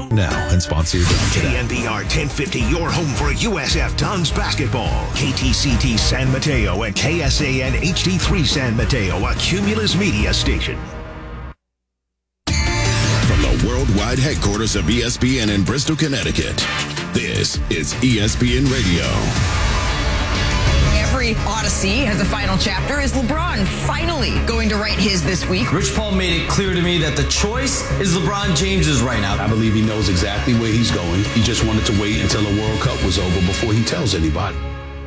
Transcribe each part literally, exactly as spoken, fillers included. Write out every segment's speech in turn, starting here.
now and sponsor your game today. K N B R ten fifty, your home for U S F Dons basketball. K T C T San Mateo and K S A N H D three San Mateo, a Cumulus media station. From the worldwide headquarters of E S P N in Bristol, Connecticut, this is E S P N Radio. Every Odyssey has a final chapter. Is LeBron finally going to write his this week? Rich Paul made it clear to me that the choice is LeBron James's right now. I believe he knows exactly where he's going. He just wanted to wait until the World Cup was over before he tells anybody.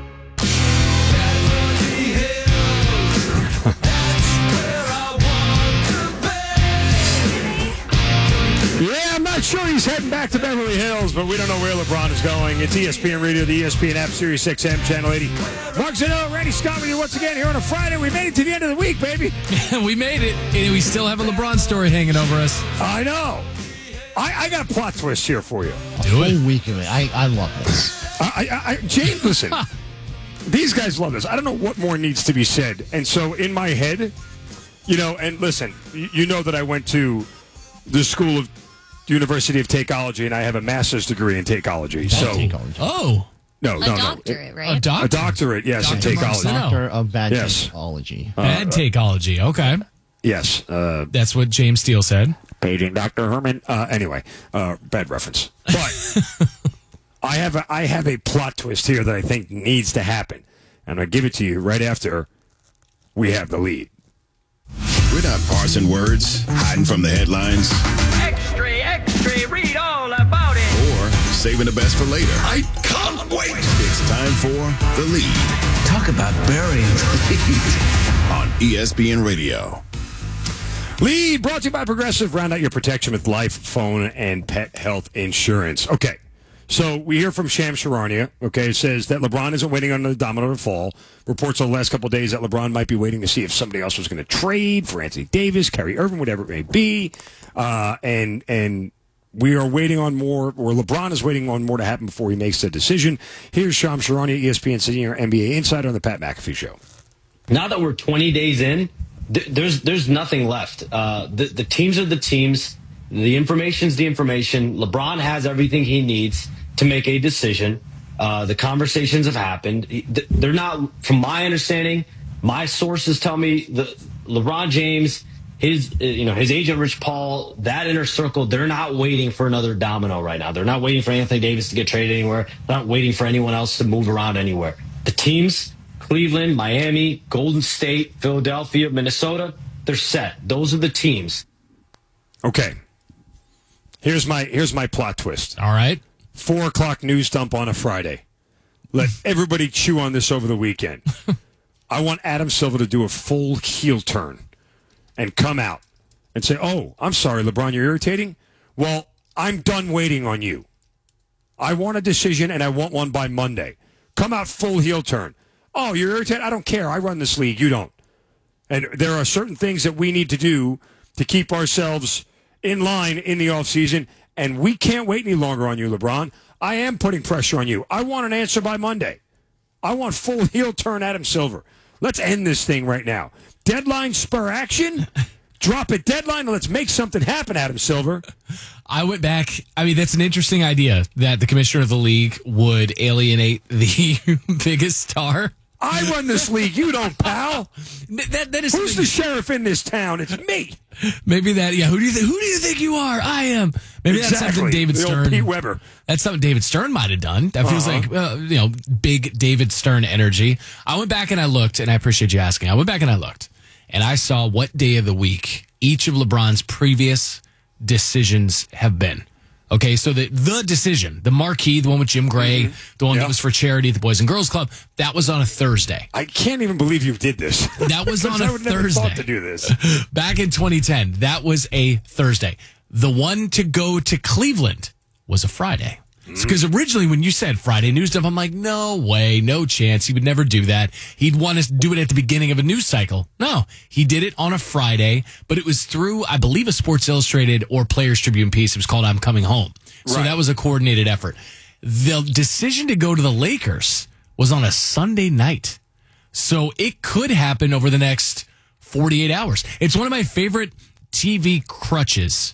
Yeah, I'm not sure he's heading back to Beverly Hills, but we don't know where LeBron is going. It's E S P N Radio, the E S P N app, Sirius X M, Channel eighty. Mark Zanella, Randy Scott with you once again here on a Friday. We made it to the end of the week, baby. We made it, and we still have a LeBron story hanging over us. I know. I, I got a plot twist here for you. Do it. Whole week of it. I, I love this. I, I, I, James, listen. These guys love this. I don't know what more needs to be said. And so in my head, you know, and listen, you, you know that I went to the School of University of Takeology, and I have a master's degree in Takeology. Bad So, takeology. Oh. no, A no, doctorate, no. right? A doctor. A doctorate, yes, in Doctor Takeology. Marcel. Doctor of bad Yes. takeology. Bad takeology. Okay. Yes. Uh, That's what James Steele said. paging Doctor Herman. Uh, anyway, uh, bad reference. But I have a, I have a plot twist here that I think needs to happen. And I'll give it to you right after we have the lead. We're not parsing words, hiding from the headlines, Extra, extra, read all about it. or saving the best for later. I can't wait. It's time for The Lead Talk about burying the lead. on E S P N Radio. Lead brought to you by Progressive. Round out your protection with life, phone, and pet health insurance. Okay, so we hear from Shams Charania. Okay, it says that LeBron isn't waiting on the domino to fall. Reports over the last couple of days that LeBron might be waiting to see if somebody else was going to trade for Anthony Davis, Kyrie Irving, whatever it may be. Uh, and and we are waiting on more, or LeBron is waiting on more to happen before he makes the decision. Here's Shams Charania, E S P N senior N B A insider on the Pat McAfee Show. Now that we're twenty days in, th- there's there's nothing left. Uh, the, the teams are the teams. The information's the information. LeBron has everything he needs to make a decision. Uh, the conversations have happened. They're not, from my understanding, my sources tell me that LeBron James, his you know his agent Rich Paul, that inner circle, they're not waiting for another domino right now. They're not waiting for Anthony Davis to get traded anywhere. They're not waiting for anyone else to move around anywhere. The teams, Cleveland, Miami, Golden State, Philadelphia, Minnesota, they're set. Those are the teams. Okay. Here's my here's my plot twist. All right. Four o'clock news dump on a Friday. Let everybody chew on this over the weekend. I want Adam Silver to do a full heel turn and come out and say, oh, I'm sorry, LeBron, you're irritating? Well, I'm done waiting on you. I want a decision, and I want one by Monday. Come out full heel turn. Oh, you're irritated? I don't care. I run this league. You don't. And there are certain things that we need to do to keep ourselves in line in the offseason, and we can't wait any longer on you, LeBron. I am putting pressure on you. I want an answer by Monday. I want full heel turn Adam Silver. Let's end this thing right now. Deadline spur action. Drop it deadline and let's make something happen, Adam Silver. I went back. I mean, that's an interesting idea that the commissioner of the league would alienate the biggest star. I run this league. You don't, pal. That, that is Who's the sheriff in this town? It's me. Maybe that. Yeah. Who do you think? Who do you think you are? I am. Maybe exactly. that's something David the Stern. Old Pete Weber. That's something David Stern might have done. That feels uh-huh. like uh, you know big David Stern energy. I went back and I looked, and I appreciate you asking. I went back and I looked, and I saw what day of the week each of LeBron's previous decisions have been. Okay, so the the decision, the marquee, the one with Jim Gray, mm-hmm. the one yep. that was for charity, the Boys and Girls Club, that was on a Thursday. I can't even believe you did this. That was on a I would Thursday. Never thought to do this. Back in twenty ten, that was a Thursday. The one to go to Cleveland was a Friday. Because mm-hmm. originally when you said Friday news dump, I'm like, no way, no chance. He would never do that. He'd want us to do it at the beginning of a news cycle. No, he did it on a Friday, but it was through, I believe, a Sports Illustrated or Players Tribune piece. It was called I'm Coming Home. So right. that was a coordinated effort. The decision to go to the Lakers was on a Sunday night. So it could happen over the next forty-eight hours. It's one of my favorite T V crutches